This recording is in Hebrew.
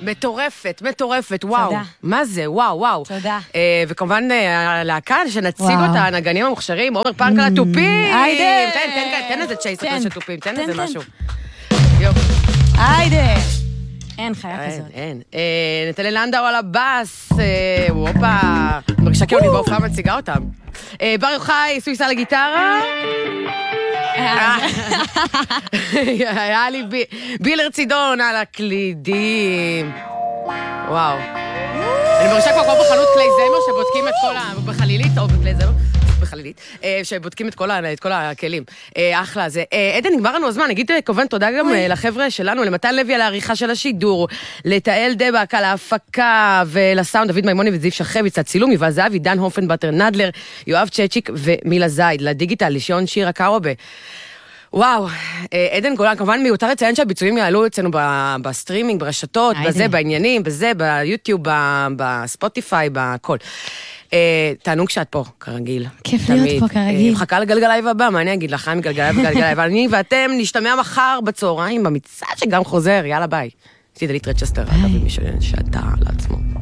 מטורפת, מטורפת, וואו. תודה. מה זה, וואו, וואו. תודה. וכמובן, הלהקה שנציג אותה, הנגנים המוכשרים, עומר פנק על התופים. היידה. תן איזה צ'ייסר של תופים, תן איזה משהו. היידה. אין חיה כזאת. אין. נטלי לנדאו על הבאס, וופה. מרגישה כאילו אני בהופעה מציגה אותם. בר יוחאי, סוויסה לגיטרה. היה לי בילר צידון על הקלידים. וואו. אני מרגישה כבר בחנות כלי זמר שבודקים את כל בחלילית, או בכלי זמר, בחלילית, שבודקים את כל הכלים. אחלה, זה. עדן, נגמר לנו הזמן. נגיד כמובן תודה גם לחבר'ה שלנו, למתן לוי על העריכה של השידור, לתאל דבק על ההפקה, ולסאונד דוד מימוני וזיו שחביץ, הצילום, יובל זהבי, דן הופנבטר, נדלר, יואב צ'צ'יק ומילה זייד, לדיגיטל, לישיון שירה קרובה. וואו, עדן גולן, כמובן מיותר לציין שהביצועים יעלו אצלנו בסטרימינג, ברשתות, בזה, בעניינים, בזה, ביוטיוב, בספוטיפיי, בכל. תענוג שאת פה, כרגיל. כיף להיות פה, כרגיל. מחכה לגלגלייב הבא, מה אני אגיד לך? חיים גלגלייב, אני ואתם נשתמע מחר בצהריים, במצעד שגם חוזר, יאללה ביי. צידלית רצ'סטר, אגב, מי ששתה לעצמו.